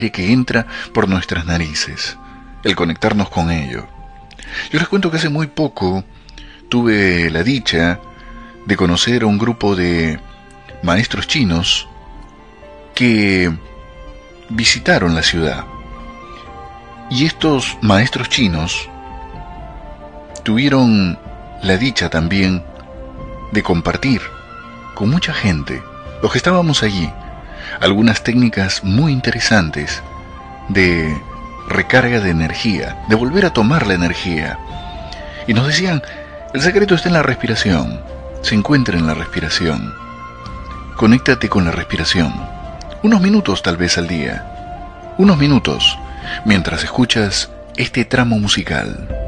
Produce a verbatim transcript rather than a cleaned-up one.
que entra por nuestras narices, el conectarnos con ello. Yo les cuento que hace muy poco tuve la dicha de conocer a un grupo de maestros chinos que visitaron la ciudad. Y estos maestros chinos tuvieron la dicha también de compartir con mucha gente, los que estábamos allí, algunas técnicas muy interesantes de recarga de energía, de volver a tomar la energía. Y nos decían, el secreto está en la respiración, se encuentra en la respiración. Conéctate con la respiración, unos minutos tal vez al día, unos minutos, mientras escuchas este tramo musical.